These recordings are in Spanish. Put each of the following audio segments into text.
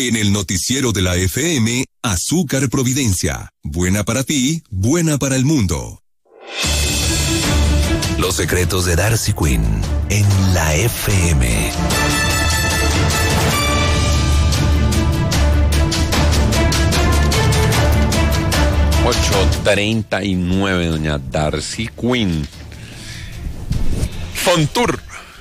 En el noticiero de la FM, Azúcar Providencia. Buena para ti, buena para el mundo. Los secretos de Darcy Quinn en la FM. 8:39, doña Darcy Quinn. Fontur.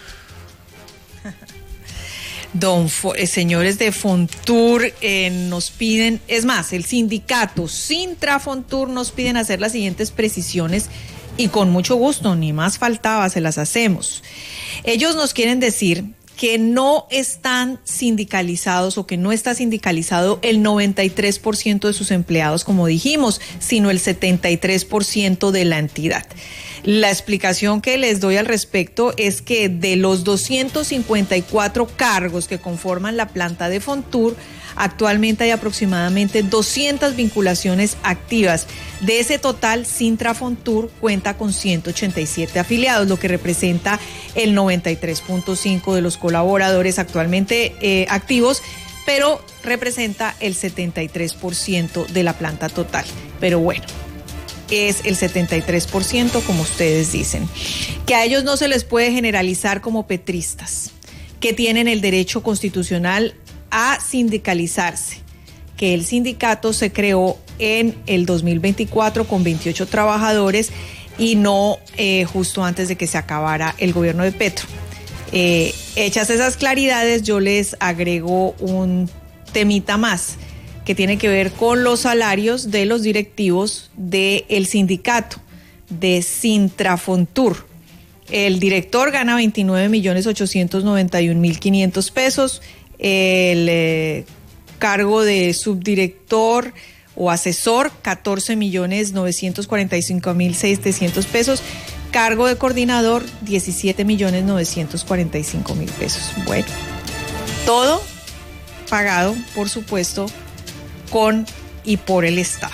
Señores de Fontur nos piden, es más, el sindicato Sintrafontur nos piden hacer las siguientes precisiones y con mucho gusto, ni más faltaba, se las hacemos. Ellos nos quieren decir que no están sindicalizados o que no está sindicalizado el 93% de sus empleados, como dijimos, sino el 73% de la entidad. La explicación que les doy al respecto es que de los 254 cargos que conforman la planta de Fontur, actualmente hay aproximadamente 200 vinculaciones activas. De ese total, Sintrafontur cuenta con 187 afiliados, lo que representa el 93.5% de los colaboradores actualmente activos, pero representa el 73% de la planta total. Pero bueno, es el 73%, como ustedes dicen. Que a ellos no se les puede generalizar como petristas, que tienen el derecho constitucional a sindicalizarse, que el sindicato se creó en el 2024 con 28 trabajadores y no justo antes de que se acabara el gobierno de Petro. Hechas esas claridades, yo les agrego un temita más que tiene que ver con los salarios de los directivos del sindicato de Sintrafontur. El director gana 29.891.500 pesos. El cargo de subdirector o asesor, 14.945.700 pesos. Cargo de coordinador, 17.945.000 pesos. Bueno, todo pagado, por supuesto, con y por el Estado.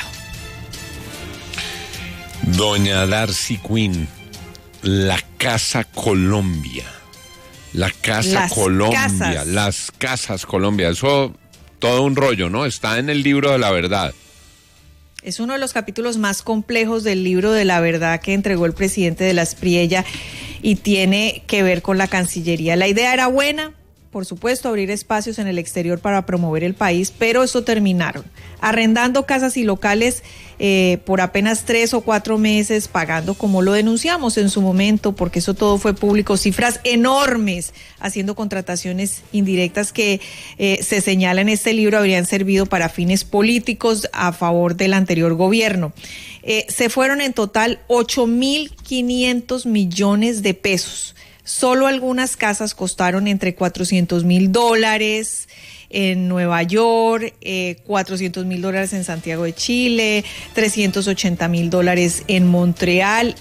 Doña Darcy Quinn, la Casa Colombia. La Casa Colombia, las Casas Colombia, eso todo un rollo, ¿no? Está en el libro de la verdad. Es uno de los capítulos más complejos del libro de la verdad que entregó el presidente de la Espriella y tiene que ver con la Cancillería. La idea era buena, por supuesto, abrir espacios en el exterior para promover el país, pero eso terminaron arrendando casas y locales por apenas 3 o 4 meses, pagando como lo denunciamos en su momento, porque eso todo fue público, cifras enormes, haciendo contrataciones indirectas que se señala en este libro habrían servido para fines políticos a favor del anterior gobierno. Se fueron en total 8.500 millones de pesos. Solo algunas casas costaron entre $400,000 en Nueva York, $400,000 en Santiago de Chile, $380,000 en Montreal,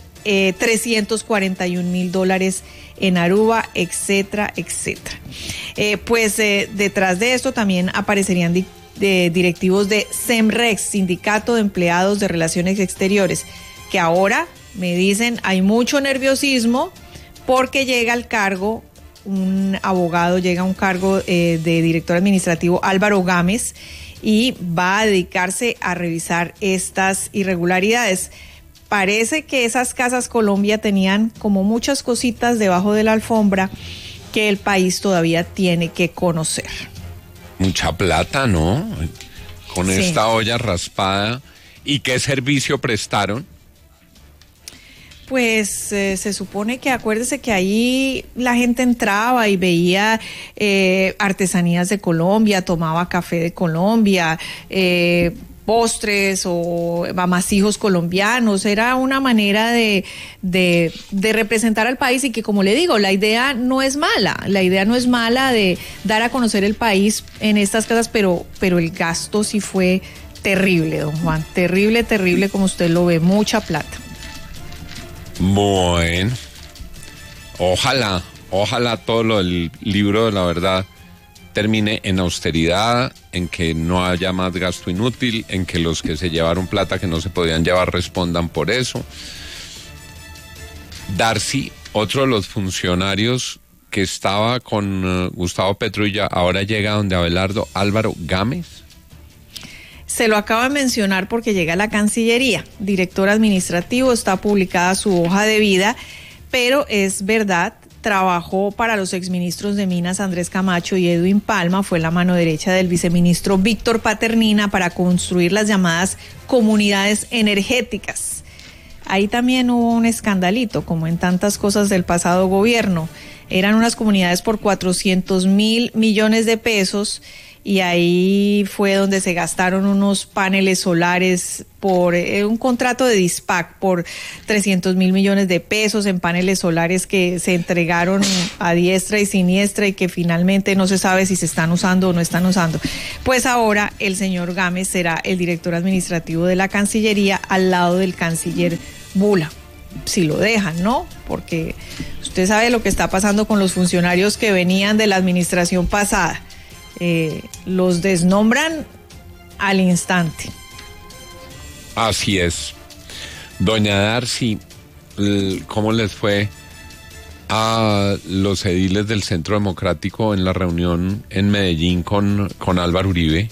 $341,000 en Aruba, etcétera, etcétera. Detrás de esto también aparecerían directivos de SEMREX, Sindicato de Empleados de Relaciones Exteriores, que ahora me dicen hay mucho nerviosismo porque llega al cargo un abogado, llega a un cargo de director administrativo, Álvaro Gámez, y va a dedicarse a revisar estas irregularidades. Parece que esas Casas Colombia tenían como muchas cositas debajo de la alfombra que el país todavía tiene que conocer. Mucha plata, ¿no? Con Sí. esta olla raspada. ¿Y qué servicio prestaron? Pues se supone que, acuérdese que ahí la gente entraba y veía artesanías de Colombia, tomaba café de Colombia, postres o amasijos colombianos. Era una manera de representar al país y que, como le digo, la idea no es mala de dar a conocer el país en estas casas, pero el gasto sí fue terrible, don Juan, terrible, como usted lo ve, mucha plata. Bueno, ojalá todo lo del libro de la verdad termine en austeridad, en que no haya más gasto inútil, en que los que se llevaron plata que no se podían llevar respondan por eso. Darcy, otro de los funcionarios que estaba con Gustavo Petro y ahora llega donde Abelardo, Álvaro Gámez? Se lo acabo de mencionar porque llega a la Cancillería, director administrativo, está publicada su hoja de vida, pero es verdad, trabajó para los exministros de Minas Andrés Camacho y Edwin Palma, fue la mano derecha del viceministro Víctor Paternina para construir las llamadas comunidades energéticas. Ahí también hubo un escandalito, como en tantas cosas del pasado gobierno. Eran unas comunidades por 400.000 millones de pesos y ahí fue donde se gastaron unos paneles solares por un contrato de DISPAC por 300.000 millones de pesos en paneles solares que se entregaron a diestra y siniestra y que finalmente no se sabe si se están usando o no están usando. Pues ahora el señor Gámez será el director administrativo de la Cancillería al lado del canciller Bula. Si lo dejan, ¿no? Porque usted sabe lo que está pasando con los funcionarios que venían de la administración pasada. Los desnombran al instante. Así es. Doña Darcy, ¿cómo les fue a los ediles del Centro Democrático en la reunión en Medellín con Álvaro Uribe?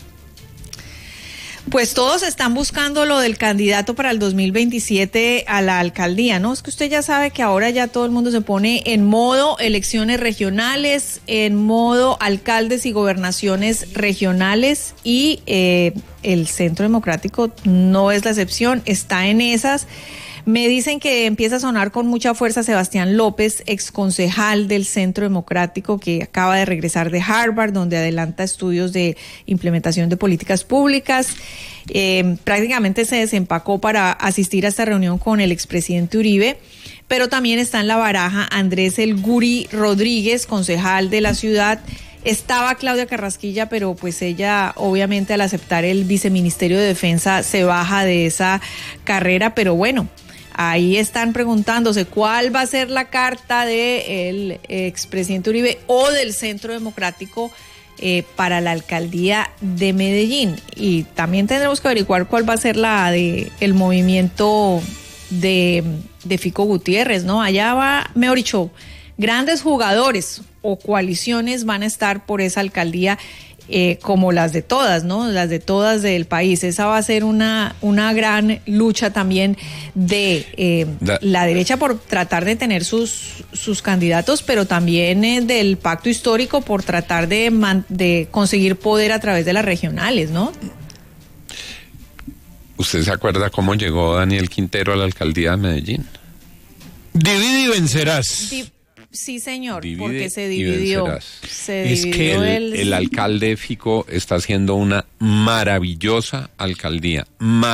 Pues todos están buscando lo del candidato para el 2027 a la alcaldía, ¿no? Es que usted ya sabe que ahora ya todo el mundo se pone en modo elecciones regionales, en modo alcaldes y gobernaciones regionales y el Centro Democrático no es la excepción, está en esas. Me dicen que empieza a sonar con mucha fuerza Sebastián López, exconcejal del Centro Democrático, que acaba de regresar de Harvard, donde adelanta estudios de implementación de políticas públicas. Prácticamente se desempacó para asistir a esta reunión con el expresidente Uribe, pero también está en la baraja Andrés El Guri Rodríguez, concejal de la ciudad. Estaba Claudia Carrasquilla, pero pues ella obviamente al aceptar el viceministerio de Defensa se baja de esa carrera, pero bueno. Ahí están preguntándose cuál va a ser la carta del expresidente Uribe o del Centro Democrático para la alcaldía de Medellín. Y también tendremos que averiguar cuál va a ser la de el movimiento de Fico Gutiérrez, ¿no? Allá va, mejor dicho, grandes jugadores o coaliciones van a estar por esa alcaldía. Como las de todas, ¿no? Las de todas del país. Esa va a ser una gran lucha también de la derecha por tratar de tener sus candidatos, pero también del pacto histórico por tratar de conseguir poder a través de las regionales, ¿no? ¿Usted se acuerda cómo llegó Daniel Quintero a la alcaldía de Medellín? Divide y vencerás. Sí, señor, Divide porque se dividió. Es que el alcalde Fico está haciendo una maravillosa alcaldía.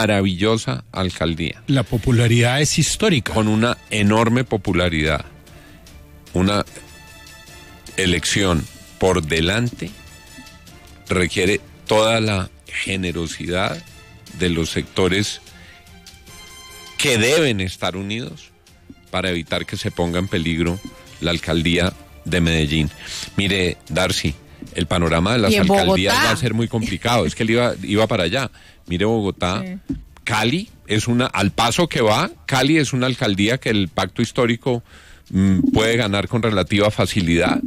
La popularidad es histórica. Con una enorme popularidad. Una elección por delante requiere toda la generosidad de los sectores que deben estar unidos para evitar que se ponga en peligro la alcaldía de Medellín. Mire, Darcy, el panorama de las alcaldías va a ser muy complicado. Es que él iba para allá. Mire, Bogotá, sí. Cali es al paso que va, Cali es una alcaldía que el pacto histórico puede ganar con relativa facilidad.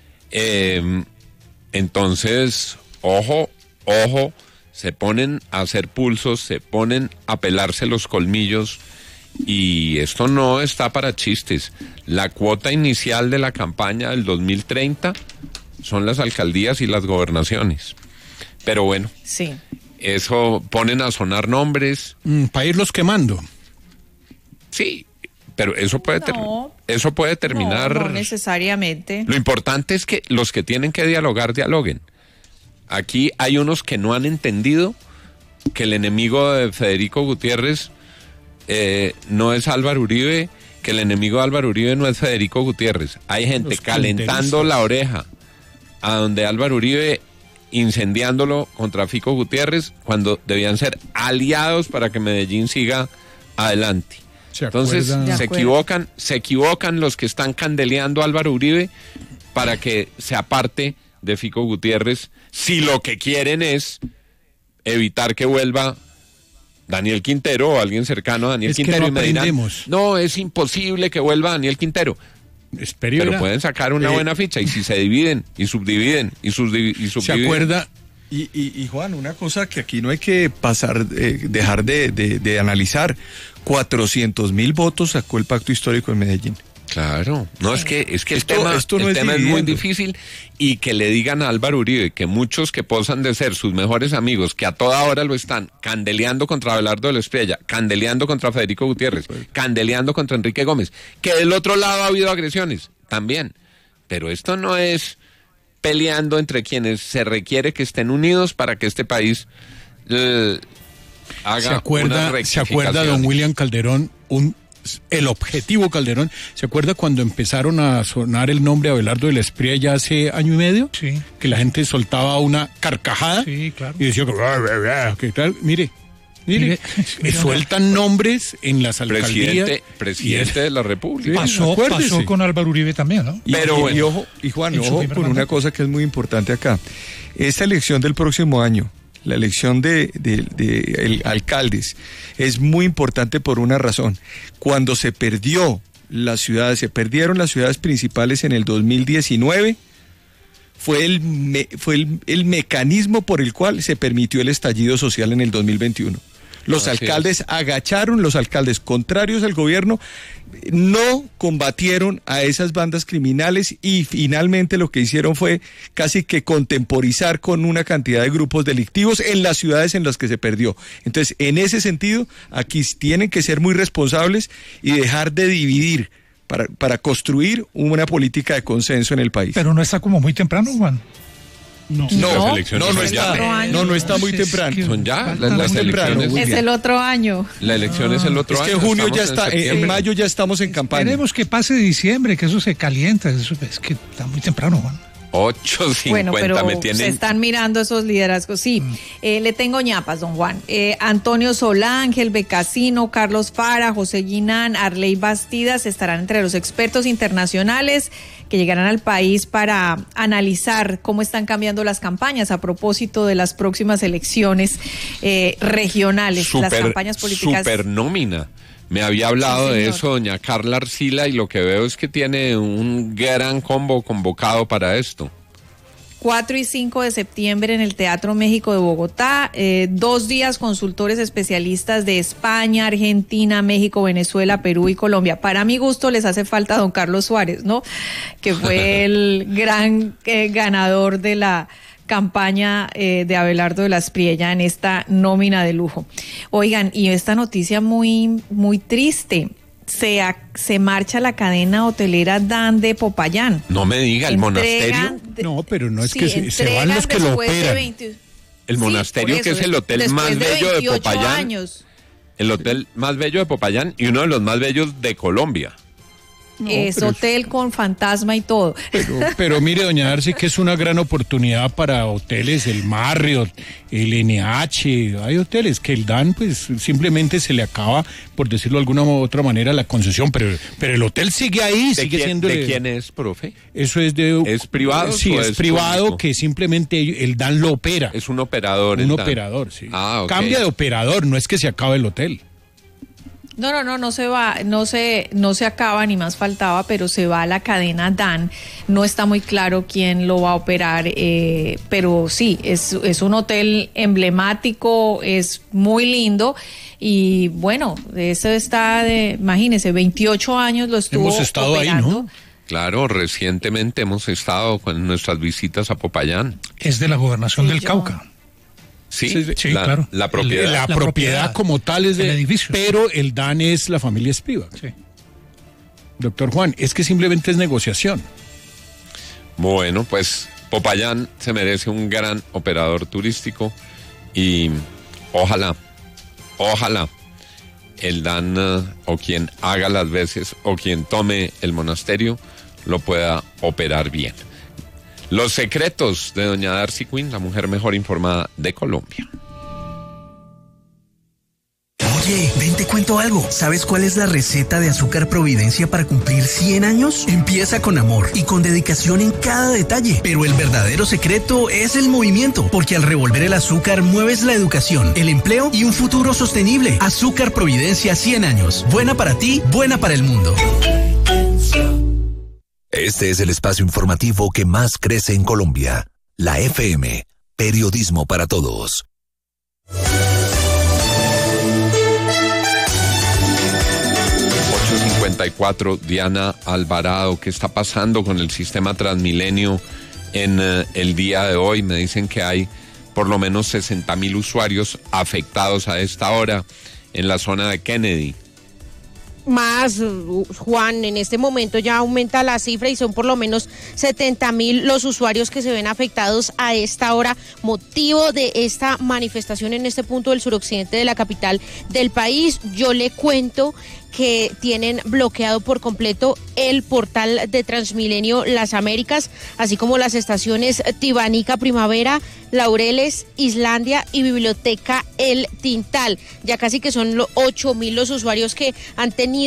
Entonces, ojo, se ponen a hacer pulsos, se ponen a pelarse los colmillos. Y esto no está para chistes. La cuota inicial de la campaña del 2030 son las alcaldías y las gobernaciones. Pero bueno, sí. Eso ponen a sonar nombres. Para irlos quemando. Sí, pero eso puede terminar. No necesariamente. Lo importante es que los que tienen que dialogar, dialoguen. Aquí hay unos que no han entendido que el enemigo de Federico Gutiérrez no es Álvaro Uribe, que el enemigo de Álvaro Uribe no es Federico Gutiérrez. Hay gente calentando la oreja a donde Álvaro Uribe, incendiándolo contra Fico Gutiérrez, cuando debían ser aliados para que Medellín siga adelante. Entonces se equivocan los que están candeleando a Álvaro Uribe para que se aparte de Fico Gutiérrez, si lo que quieren es evitar que vuelva Daniel Quintero o alguien cercano a Daniel Quintero. Que no y me dirán, aprendemos. no, es imposible que vuelva Daniel Quintero. Espriella. Pero pueden sacar una buena ficha, y si se dividen y subdividen y subdividen. ¿Se acuerda? Y Juan, una cosa que aquí no hay que dejar de analizar, 400.000 votos sacó el Pacto Histórico en Medellín. Claro, no, es que el tema es dividiendo. muy difícil, y que le digan a Álvaro Uribe que muchos que posan de ser sus mejores amigos, que a toda hora lo están candeleando contra Abelardo de la Espriella, candeleando contra Federico Gutiérrez, candeleando contra Enrique Gómez, que del otro lado ha habido agresiones también, pero esto no es peleando entre quienes se requiere que estén unidos para que este país haga ¿Se acuerda don William Calderón, el objetivo Calderón? ¿Se acuerda cuando empezaron a sonar el nombre Abelardo de la Espriella hace año y medio? Sí. Que la gente soltaba una carcajada. Sí, claro. Y decía que tal, mire, sueltan nombres en las alcaldías. Presidente de la República. Pasó con Álvaro Uribe también, ¿no? Y Juan, ojo con una cosa que es muy importante acá. Esta elección del próximo año, la elección de alcaldes, es muy importante por una razón. Cuando se perdieron las ciudades principales en el 2019, fue el mecanismo por el cual se permitió el estallido social en el 2021. Los alcaldes agacharon, los alcaldes contrarios al gobierno no combatieron a esas bandas criminales, y finalmente lo que hicieron fue casi que contemporizar con una cantidad de grupos delictivos en las ciudades en las que se perdió. Entonces, en ese sentido, aquí tienen que ser muy responsables y dejar de dividir para construir una política de consenso en el país. Pero no está como muy temprano, Juan. No está muy temprano. Son ya las elecciones. Es el otro año. La elección es el otro año. Es que junio ya está, en mayo ya estamos en campaña. Queremos que pase diciembre, que eso se calienta. Eso es que está muy temprano, Juan. 8:50 bueno, pero me tienen. se están mirando esos liderazgos. Sí, le tengo ñapas, don Juan. Antonio Solángel, Becasino, Carlos Fara, José Guinán, Arley Bastidas estarán entre los expertos internacionales que llegarán al país para analizar cómo están cambiando las campañas a propósito de las próximas elecciones regionales, las campañas políticas. Super nómina. Me había hablado de eso doña Carla Arcila, y lo que veo es que tiene un gran combo convocado para esto. 4 y 5 de septiembre en el Teatro México de Bogotá, 2 días consultores especialistas de España, Argentina, México, Venezuela, Perú y Colombia. Para mi gusto les hace falta don Carlos Suárez, ¿no? Que fue el gran ganador de la campaña de Abelardo de la Espriella en esta nómina de lujo. Oigan, y esta noticia muy, muy triste. Se marcha la cadena hotelera Dan de Popayán. No me diga, ¿el monasterio? No, pero no es que se van los que lo operan. El monasterio, que es el hotel más bello de Popayán. Años. El hotel más bello de Popayán y uno de los más bellos de Colombia. Es hotel con fantasma y todo. Pero mire, doña Darcy, que es una gran oportunidad para hoteles, el Marriott, el NH, hay hoteles que el Dan, pues simplemente se le acaba, por decirlo de alguna u otra manera, la concesión, pero el hotel sigue ahí, sigue siendo... ¿De quién es, profe? Eso es de... ¿Es privado? Sí, es privado, público? Que simplemente el Dan lo opera. Es un operador. Un operador, sí. Ah, okay. Cambia de operador, no es que se acabe el hotel. No se va, no se acaba, ni más faltaba, pero se va a la cadena Dan. No está muy claro quién lo va a operar, pero sí, es un hotel emblemático, es muy lindo. Y bueno, eso está imagínese, 28 años lo estuvo Hemos estado operando. Ahí, ¿no? Claro, recientemente hemos estado con nuestras visitas a Popayán. Es de la gobernación del Cauca. Sí, claro. La propiedad. La propiedad como tal es del edificio. Pero el DAN es la familia Spivak. Sí. Doctor Juan, es que simplemente es negociación. Bueno, pues Popayán se merece un gran operador turístico y ojalá el DAN o quien haga las veces o quien tome el monasterio lo pueda operar bien. Los secretos de doña Darcy Quinn, la mujer mejor informada de Colombia. Oye, ven te cuento algo. ¿Sabes cuál es la receta de Azúcar Providencia para cumplir 100 años? Empieza con amor y con dedicación en cada detalle. Pero el verdadero secreto es el movimiento, porque al revolver el azúcar mueves la educación, el empleo y un futuro sostenible. Azúcar Providencia 100 años. Buena para ti, buena para el mundo. Este es el espacio informativo que más crece en Colombia. La FM, periodismo para todos. 8:54, Diana Alvarado, ¿qué está pasando con el sistema Transmilenio en el día de hoy? Me dicen que hay por lo menos 60,000 usuarios afectados a esta hora en la zona de Kennedy. Más, Juan, en este momento ya aumenta la cifra y son por lo menos 70,000 los usuarios que se ven afectados a esta hora, motivo de esta manifestación en este punto del suroccidente de la capital del país. Yo le cuento que tienen bloqueado por completo el portal de Transmilenio Las Américas, así como las estaciones Tibanica Primavera, Laureles, Islandia y Biblioteca El Tintal. Ya casi que son 8,000 los usuarios que han tenido